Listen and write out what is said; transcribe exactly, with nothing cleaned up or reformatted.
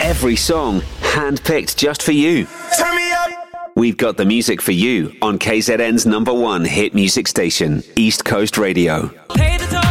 Every song handpicked just for you. Turn me up. We've got the music for you on K Z N's number one hit music station, East Coast Radio. Pay the toll.